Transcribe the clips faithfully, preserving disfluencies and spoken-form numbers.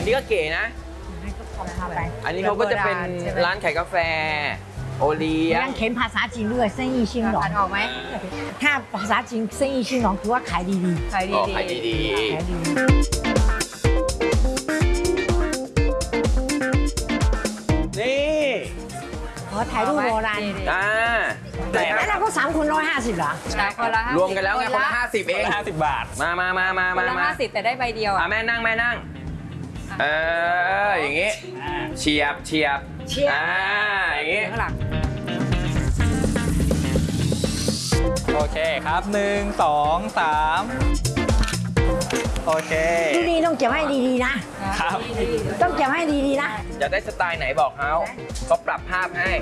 นนี้ก็เก๋นะอันนี้เขาก็จะเป็นร้านขายกาแฟโอเลี้ยงเขียนภาษาจีนด้วยเส้นอีชิงหลงออกไหมถ้าภาษาจีนเส้นอีชิงหลงคือว่าขายดีๆขายดีขายดีขายดีนี่ขอถ่ายรูปโบราณอ่าแล้วเราก็สามคนร้อยห้าสิบเหรอคนละรวมกันแล้วไงคนละห้าสิบเองห้าสิบบาทมามามามาคนละห้าสิบแต่ได้ใบเดียวอ่ะแม่นั่งแม่นั่งเอออย่างงี้เฉียบเฉียบเฉียบอ่าอย่างงี้ข้างหลังโอเคครับหนึ่งสองสามโอเคดูดีต้องเก็บให้ดีๆนะครับต้องเก็บให้ดีๆนะอยากได้สไตล์ไหนบอกเขาเขาปรับภาพให้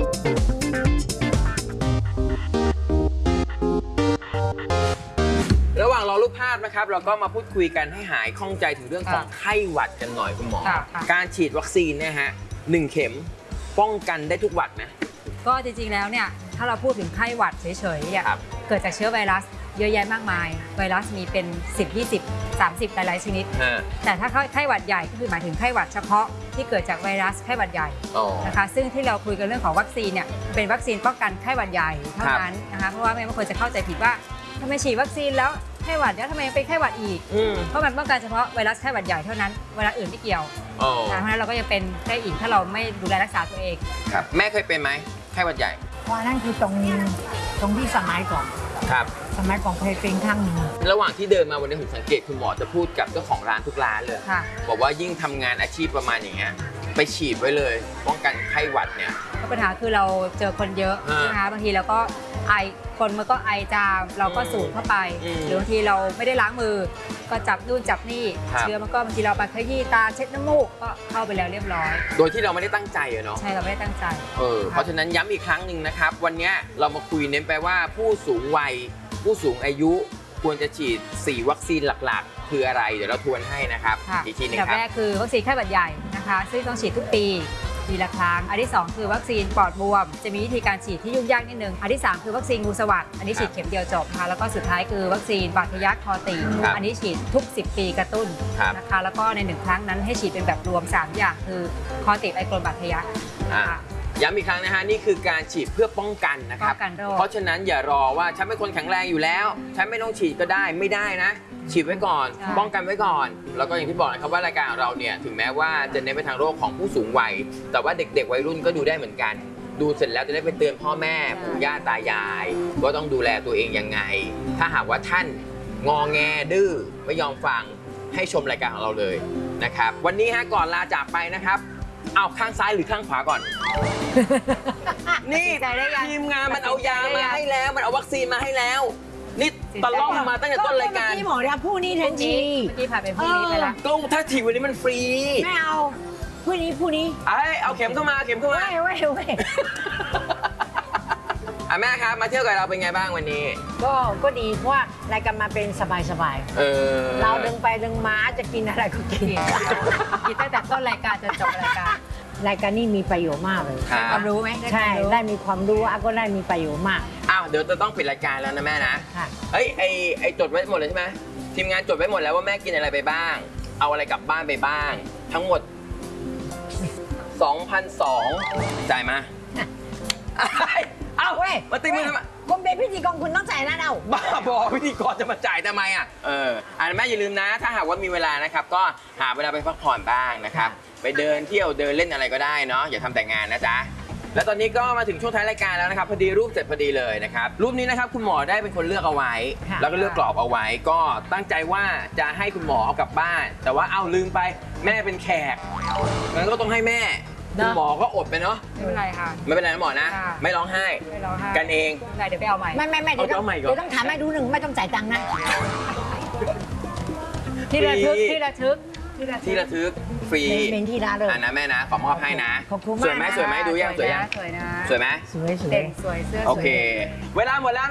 ระหว่างรอรูปภาพนะครับเราก็มาพูดคุยกันให้หายข้องใจถึงเรื่องของไข้หวัดกันหน่อยคุณหมอการฉีดวัคซีนเนี่ยฮะหนึ่งเข็มป้องกันได้ทุกหวัดไหมก็จริงๆแล้วเนี่ยถ้าเราพูดถึงไข้หวัดเฉยๆเนี่ยเกิดจากเชื้อไวรัสเยอะแยะมากมายไวรัสมีเป็นสิบ ยี่สิบ สามสิบหลายๆชนิดแต่ถ้าไข้หวัดใหญ่ก็คือหมายถึงไข้หวัดเฉพาะที่เกิดจากไวรัสไข้หวัดใหญ่นะคะซึ่งที่เราคุยกันเรื่องของวัคซีนเนี่ยเป็นวัคซีนป้องกันไข้หวัดใหญ่เท่านั้นนะคะเพราะว่าไม่บางคนจะเข้าใจผิดว่าทำไมฉีดวัคซีนแล้วไข้หวัดแล้วทำไมเป็นไข้หวัดอีกเพราะมันป้องกันเฉพาะไวรัสไข้หวัดใหญ่เท่านั้นไวรัสอื่นไม่เกี่ยวเพราะฉะนั้นเราก็จะเป็นได้อีกถ้าเราไม่ดูแลรักษาตัวเองครับแม่เคยเป็นไหมไข้หวัดใหญ่เพราะนั่นคือตรงตรงที่สมัยก่อนครับสมัยก่อนเคยเป็นข้างหนึ่งระหว่างที่เดินมาวันนี้ผมสังเกตคุณหมอจะพูดกับเจ้าของร้านทุกร้านเลยบอกว่ายิ่งทำงานอาชีพประมาณอย่างเงี้ยไปฉีดไว้เลยป้องกันไข้หวัดเนี่ยปัญหาคือเราเจอคนเยอะนะคะบางทีเราก็ไอคนมันก็ไอจามเราก็สูดเข้าไปหรือบางทีเราไม่ได้ล้างมือก็จับนู่นจับนี่เชื้อมันก็บางทีเราไปขยี้ตาเช็ดน้ำมูกก็เข้าไปแล้วเรียบร้อยโดยที่เราไม่ได้ตั้งใจเนาะใช่เราไม่ได้ตั้งใจเออเพราะฉะนั้นย้ำอีกครั้งหนึ่งนะครับวันนี้เรามาคุยเน้นไปว่าผู้สูงวัยผู้สูงอายุควรจะฉีดสี่วัคซีนหลักๆคืออะไรเดี๋ยวเราทวนให้นะครับอีกทีนึงครับแรกคือวัคซีนไข้หวัดใหญ่นะคะซึ่งต้องฉีดทุกปีปีละครั้งอันที่สองคือวัคซีนปอดบวมจะมีวิธีการฉีดที่ยุ่งยากนิดนึงอันที่สามคือวัคซีนงูสวัสด์อันนี้ฉีดเข็มเดียวจบนะคะแล้วก็สุดท้ายคือวัคซีนบาดทะยักคอตีบอันนี้ฉีดทุกสิบปีกระตุ้นนะคะแล้วก็ในหนึ่งครั้งนั้นให้ฉีดเป็นแบบรวมสามอย่างคือคอตีบไอโกลบาดทะยักย้ำอีกครั้งนะฮะนี่คือการฉีดเพื่อป้องกันนะครับเพราะฉะนั้นอย่ารอว่าฉันเป็นคนแข็งแรงอยู่แล้วฉันไม่ต้องฉีดก็ได้ไม่ได้นะฉีดไว้ก่อนป้องกันไว้ก่อนแล้วก็อย่างที่บอกนะครับว่ารายการของเราเนี่ยถึงแม้ว่าจะเน้นไปทางโรคของผู้สูงวัยแต่ว่าเด็กๆวัยรุ่นก็ดูได้เหมือนกันดูเสร็จแล้วจะได้ไปเตือนพ่อแม่ปู่ย่าตายายว่าต้องดูแลตัวเองยังไงถ้าหากว่าท่านงอแงดื้อไม่ยอมฟังให้ชมรายการของเราเลยนะครับวันนี้ฮะก่อนลาจากไปนะครับเอาข้างซ้ายหรือข้างขวาก่อนนี่ทีมงานมันเอายามาให้แล้วมันเอาวัคซีนมาให้แล้วนี่ตะล่อมมาตั้งแต่ต้นรายการที่หมอเนี่ยผู้นี้ทันทีเมื่อกี้ผ่านไปผู้นี้ไปแล้วก็ถ้าฉีดวันนี้มันฟรีไม่เอาผู้นี้ผู้นี้ไอเอาเข็มเข้ามาเข็มเข้ามาไม่ไม่ไม่อ่ะแม่ครับมาเที่ยวกับเราเป็นไงบ้างวันนี้ก็ก็ดีเพราะว่ารายการมาเป็นสบายสบายเออเราดึงไปดึงมาจะกินอะไรก็กินกินตั้งแต่ต้นรายการจนจบรายการรายการนี้มีประโยชน์มากเลยความรู้ไหมใช่ได้มีความรู้อ่ะก็ได้มีประโยชน์มากอ้าวเดี๋ยวจะต้องปิดรายการแล้วนะแม่นะเฮ้ยไอไอจดไว้หมดเลยใช่ไหมทีมงานจดไว้หมดแล้วว่าแม่กินอะไรไปบ้างเอาอะไรกลับบ้านไปบ้างทั้งหมด สองพันสองร้อย จ่ายมาเอาเว้ยมาตีมือทำไมคุณเป็นพิธีกรคุณต้องจ่ายนะเอาบ้าบอพิธีกรจะมาจ่ายทำไมอ่ะเอออ่าแม่อย่าลืมนะถ้าหากว่ามีเวลานะครับก็หาเวลาไปพักผ่อนบ้างนะครับไปเดินเที่ยวเดินเล่นอะไรก็ได้เนาะอย่าทำแต่งานนะจ๊ะแล้วตอนนี้ก็มาถึงช่วงท้ายรายการแล้วนะครับพอดีรูปเสร็จพอดีเลยนะครับรูปนี้นะครับคุณหมอได้เป็นคนเลือกเอาไว้แล้วก็เลือกกรอบเอาไว้ก็ตั้งใจว่าจะให้คุณหมอเอากลับบ้านแต่ว่าเอาลืมไปแม่เป็นแขกงั้นก็ต้องให้แม่คุณหมอก็อดไปเนาะไม่เป็นไรค่ะไม่เป็นไรนะหมอนะไม่ร้องไห้ไม่ร้องไห้กันเองเดี๋ยวไปเอาใหม่ไม่ไม่ไม่เดี๋ยวต้องเดี๋ยวต้องถามแม่ดูหนึ่งไม่ต้องจ่ายตังค์นะที่ระทึกที่ระทึกที่ระทึกฟรีเป็นที่ร้านเลยอ่ะนะแม่นะขอมอบให้นะสวยไหมสวยไหมดูยังสวยยังสวยนะสวยไหมสวยสวยสวยเสื้อสวยโอเคเวลาหมดแล้ว